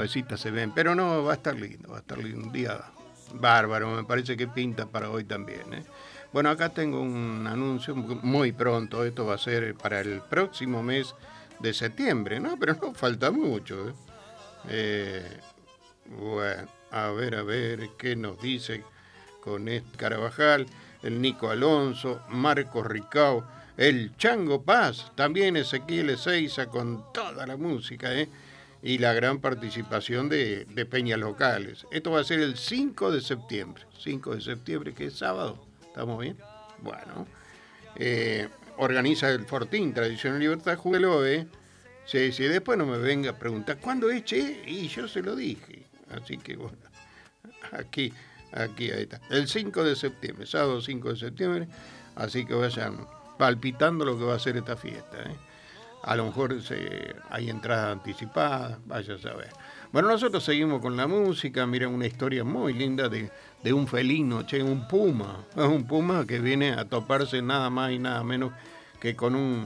nubecitas se ven, pero no, va a estar lindo, un día bárbaro, me parece que pinta para hoy también, ¿eh? Bueno, acá tengo un anuncio muy pronto, esto va a ser para el próximo mes de septiembre, ¿no? Pero no falta mucho, ¿eh? Bueno, a ver, ¿qué nos dice con este Carabajal, el Nico Alonso, Marcos Ricao, el Chango Paz, también Ezequiel Ezeiza con toda la música, ¿eh? Y la gran participación de peñas locales. Esto va a ser el 5 de septiembre, que es sábado. ¿Estamos bien? Bueno. Organiza el Fortín, Tradición y Libertad, júguelo, ¿eh? Sí, después no me venga a preguntar, ¿cuándo es, che? Y yo se lo dije. Así que bueno, aquí ahí está. El 5 de septiembre, sábado 5 de septiembre, así que vayan palpitando lo que va a ser esta fiesta, ¿eh? A lo mejor hay entradas anticipadas, vaya a saber. Bueno, nosotros seguimos con la música. Mira, una historia muy linda de un felino, un puma. Es un puma que viene a toparse nada más y nada menos que con un